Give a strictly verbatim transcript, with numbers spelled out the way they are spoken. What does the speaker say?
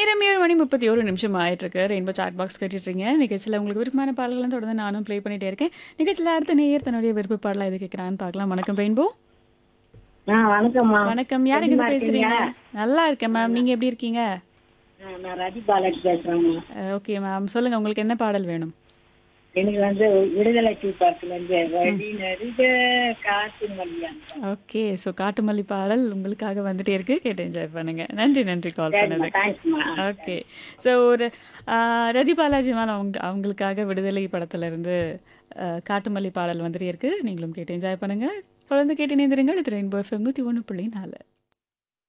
நேரம் ஏழு மணி முப்பத்தி ஒரு நிமிஷம் ஆயிட்டிருக்கு. ரெயின்போ சாட் பாக்ஸ் கேட்டுட்ருக்கீங்க. நிகழ்ச்சியில உங்களுக்கு விருப்பமான பாடல்கள்லாம் தொடர்ந்து நானும் ப்ளே பண்ணிட்டே இருக்கேன். நிகழ்ச்சியில அடுத்த நேயர் தன்னுடைய விருப்ப பாடலா எது கேட்குறான்னு பார்க்கலாம். வணக்கம் ரெயின்போ. ஆ வணக்கம்மா. வணக்கம். யார் எப்படிம்மா எங்கேருந்து இருக்கீங்க? பேசுறீங்க? நல்லா இருக்கேன் மேம். நான் நீங்க எப்படி இருக்கீங்க? ஆ, நான் ரதி பாலாஜி பேசுறேம்மா. அ ஓகே மேம். சொல்லுங்க உங்களுக்கு என்ன பாடல் வேணும்? எனக்கு வந்து விடுதலை டீ பார்க்ல இருந்து ம். வழி நெடுக காட்டு மல்லியா. ஓகே. ஸோ காட்டுமல்லி பாடல் உங்களுக்காக வந்துட்டே இருக்கு. கேட்டு என்ஜாய் பண்ணுங்க. நன்றி, நன்றி கால் சரிம்மா, பண்ணதுக்கு. தேங்க்ஸ்மா. ஓகே. ஸோ ஒரு அ ரதி பாலாஜி மேம் அவங்க அவங்களுக்காக விடுதலை படத்துலருந்து அ காட்டுமல்லி பாடல் வந்துட்டே இருக்கு. நீங்களும் கேட்டு என்ஜாய் பண்ணுங்க. தொடர்ந்து கேட்டு இணைந்திருங்கள். இது ரெயின்போ எஃப்எம் நூற்றி ஒன்று புள்ளி நாலு.